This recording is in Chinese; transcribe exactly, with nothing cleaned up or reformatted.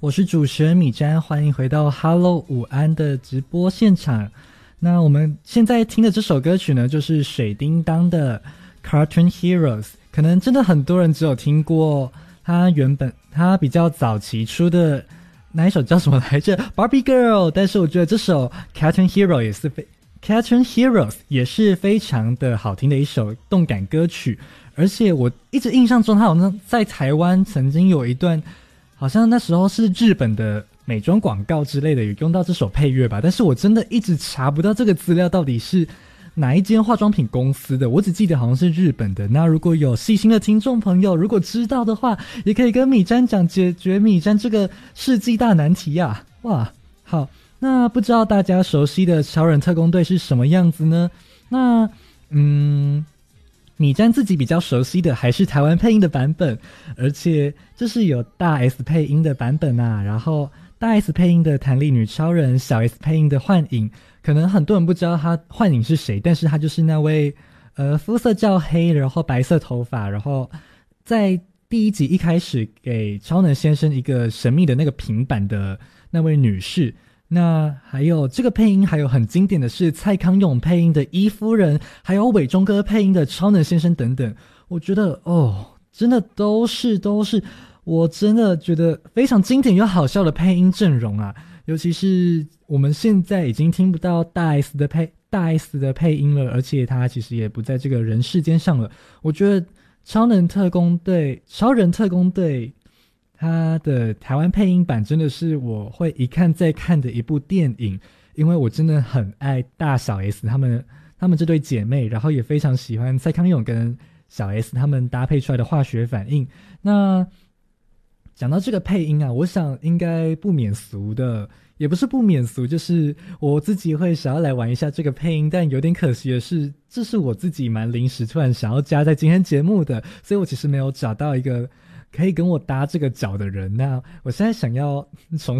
我是主持人米詹，欢迎回到 Hello 午安的直播现场。那我们现在听的这首歌曲呢，就是水叮当的 Cartoon Heroes。可能真的很多人只有听过他原本他比较早期出的那一首叫什么来着 Barbie Girl， 但是我觉得这首 Cartoon Hero 也是非 Cartoon Heroes 也是非常的好听的一首动感歌曲。而且我一直印象中他好像在台湾曾经有一段，好像那时候是日本的美妆广告之类的有用到这首配乐吧，但是我真的一直查不到这个资料到底是哪一间化妆品公司的，我只记得好像是日本的。那如果有细心的听众朋友如果知道的话，也可以跟米詹讲，解决米詹这个世纪大难题啊。哇，好，那不知道大家熟悉的超人特工队是什么样子呢？那嗯米詹自己比较熟悉的还是台湾配音的版本，而且这是有大 S 配音的版本啊，然后大 S 配音的弹力女超人，小 S 配音的幻影。可能很多人不知道他幻影是谁，但是他就是那位呃肤色较黑，然后白色头发，然后在第一集一开始给超能先生一个神秘的那个平板的那位女士。那还有这个配音还有很经典的是蔡康永配音的伊夫人，还有伟忠哥配音的超能先生等等。我觉得哦真的都是都是我真的觉得非常经典又好笑的配音阵容啊。尤其是我们现在已经听不到大 S 的配大 S 的配音了，而且他其实也不在这个人世间上了。我觉得超能特工队超人特工队他的台湾配音版真的是我会一看再看的一部电影，因为我真的很爱大小 S 他们他们这对姐妹，然后也非常喜欢蔡康永跟小 S 他们搭配出来的化学反应。那讲到这个配音啊，我想应该不免俗的，也不是不免俗，就是我自己会想要来玩一下这个配音，但有点可惜的是，这是我自己蛮临时突然想要加在今天节目的，所以我其实没有找到一个可以跟我搭这个角的人。那我现在想要重